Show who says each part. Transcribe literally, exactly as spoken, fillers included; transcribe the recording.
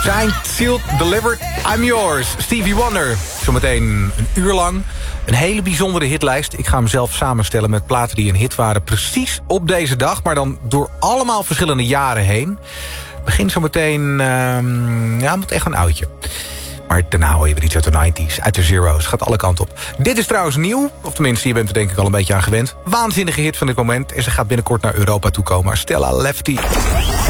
Speaker 1: Signed, sealed, delivered, I'm yours. Stevie Wonder. Zometeen een uur lang. Een hele bijzondere hitlijst. Ik ga hem zelf samenstellen met platen die een hit waren... precies op deze dag, maar dan door allemaal verschillende jaren heen. Begin zometeen... Uh, ja, moet echt een oudje. Maar daarna hoor je weer iets uit de nineties, uit de zero's. Gaat alle kanten op. Dit is trouwens nieuw. Of tenminste, je bent er denk ik al een beetje aan gewend. Waanzinnige hit van dit moment. En ze gaat binnenkort naar Europa toe komen. Stella Lefty.